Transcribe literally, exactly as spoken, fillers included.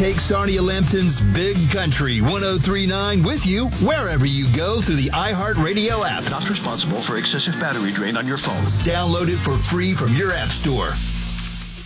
Take Sonia Lampton's Big Country one oh three point nine with you wherever you go through the iHeartRadio app. Not responsible for excessive battery drain on your phone. Download it for free from your app store.